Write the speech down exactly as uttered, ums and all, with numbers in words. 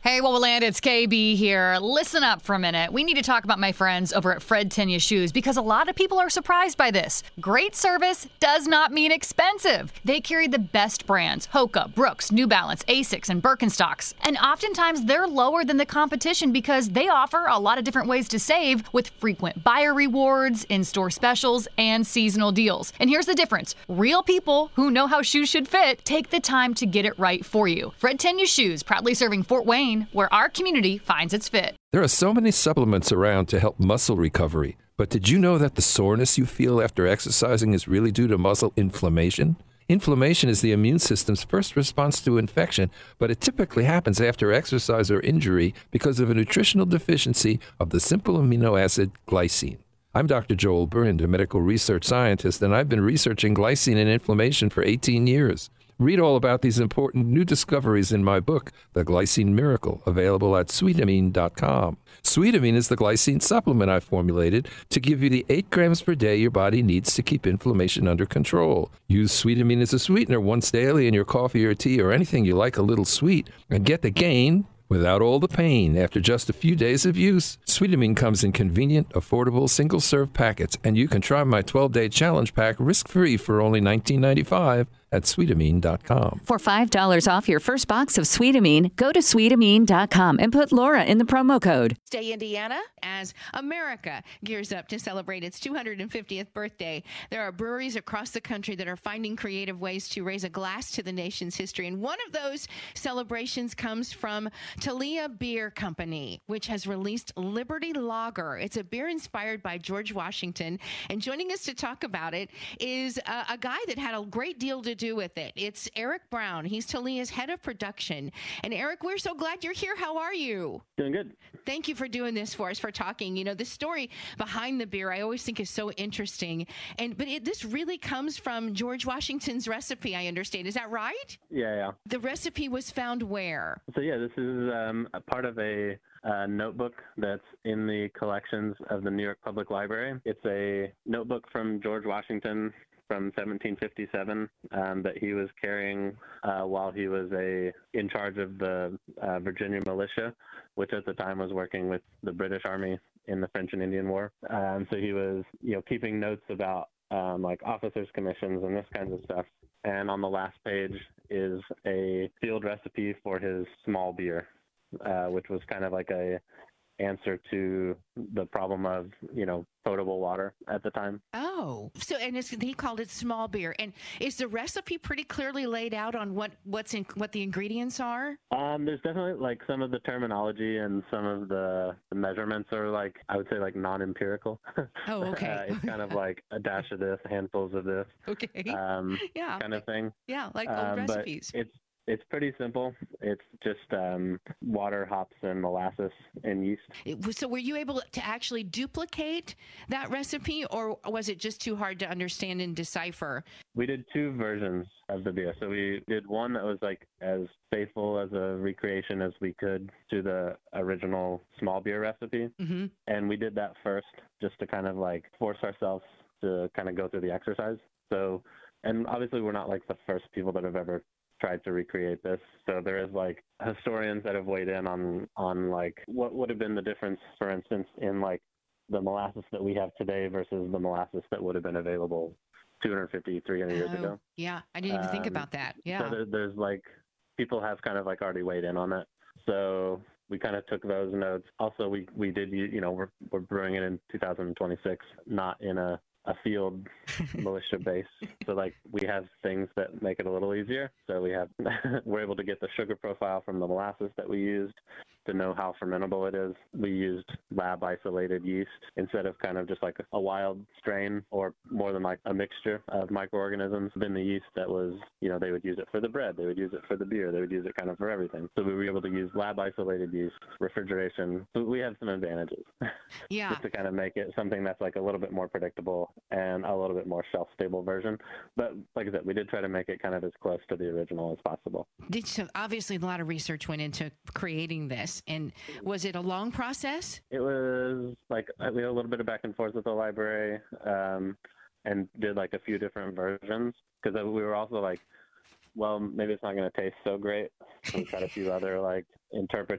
Hey, Wowoland, it's K B here. Listen up for a minute. We need to talk about my friends over at Fred Tenya Shoes because a lot of people are surprised by this. Great service does not mean expensive. They carry the best brands, Hoka, Brooks, New Balance, Asics, and Birkenstocks. And oftentimes they're lower than the competition because they offer a lot of different ways to save with frequent buyer rewards, in-store specials, and seasonal deals. And here's the difference. Real people who know how shoes should fit take the time to get it right for you. Fred Tenya Shoes, proudly serving Fort Wayne, where our community finds its fit. There are so many supplements around to help muscle recovery, but did you know that the soreness you feel after exercising is really due to muscle inflammation? Inflammation is the immune system's first response to infection, but it typically happens after exercise or injury because of a nutritional deficiency of the simple amino acid glycine. I'm Doctor Joel Brind, a medical research scientist, and I've been researching glycine and inflammation for eighteen years. Read all about these important new discoveries in my book, The Glycine Miracle, available at sweetamine dot com. Sweetamine is the glycine supplement I formulated to give you the eight grams per day your body needs to keep inflammation under control. Use Sweetamine as a sweetener once daily in your coffee or tea or anything you like a little sweet, and get the gain without all the pain after just a few days of use. Sweetamine comes in convenient, affordable, single-serve packets, and you can try my twelve-day challenge pack risk-free for only nineteen ninety-five at sweetamine dot com. For five dollars off your first box of Sweetamine, go to sweetamine dot com and put Laura in the promo code. Stay Indiana as America gears up to celebrate its two hundred fiftieth birthday. There are breweries across the country that are finding creative ways to raise a glass to the nation's history. And one of those celebrations comes from Talia Beer Company, which has released Liberty Lager. It's a beer inspired by George Washington. And joining us to talk about it is a, a guy that had a great deal to do with it. It's Eric Brown. He's Talia's head of production. And Eric, we're so glad you're here. How are you? Doing good. Thank you for doing this for us, for talking. You know, the story behind the beer I always think is so interesting. And but it, this really comes from George Washington's recipe, I understand. Is that right? Yeah, yeah. The recipe was found where? So yeah, this is um, a part of a uh, notebook that's in the collections of the New York Public Library. It's a notebook from George Washington from seventeen fifty-seven um, that he was carrying uh, while he was a in charge of the uh, Virginia militia, which at the time was working with the British Army in the French and Indian War. Um, so he was, you know, keeping notes about um, like officers' commissions and this kind of stuff. And on the last page is a field recipe for his small beer, uh, which was kind of like a answer to the problem of, you know, potable water at the time. Oh, so and it's, he called it small beer. And is the recipe pretty clearly laid out on what what's in what the ingredients are? Um, there's definitely like some of the terminology and some of the, the measurements are like, I would say like non-empirical. Oh, okay. uh, it's kind of like a dash of this, handfuls of this. Okay. Um, yeah. Kind of thing. Yeah, like old um, recipes. But it's It's pretty simple. It's just um, water, hops, and molasses and yeast. It, so were you able to actually duplicate that recipe, or was it just too hard to understand and decipher? We did two versions of the beer. So we did one that was like as faithful as a recreation as we could to the original small beer recipe. Mm-hmm. And we did that first just to kind of like force ourselves to kind of go through the exercise. So, and obviously we're not like the first people that have ever tried to recreate this. So there is like historians that have weighed in on, on like what would have been the difference, for instance, in like the molasses that we have today versus the molasses that would have been available two hundred fifty, three hundred years Oh, ago. Yeah, I didn't even Um, think about that. Yeah. So there, there's like, people have kind of like already weighed in on that. So we kind of took those notes. Also, we, we did, you know, we're, we're brewing it in two thousand twenty-six, not in a, a field militia base. So like we have things that make it a little easier. So we have, we're able to get the sugar profile from the molasses that we used to know how fermentable it is. We used lab isolated yeast instead of kind of just like a wild strain or more than like a mixture of microorganisms. Then the yeast that was, you know, they would use it for the bread, they would use it for the beer, they would use it kind of for everything. So we were able to use lab isolated yeast, refrigeration. So we have some advantages. Yeah. Just to kind of make it something that's like a little bit more predictable and a little bit more shelf stable version. But like I said, we did try to make it kind of as close to the original as possible. Did so obviously a lot of research went into creating this. And was it a long process? It was like we had a little bit of back and forth with the library um, and did like a few different versions because we were also like, well, maybe it's not going to taste so great. So we tried a few other like interpretations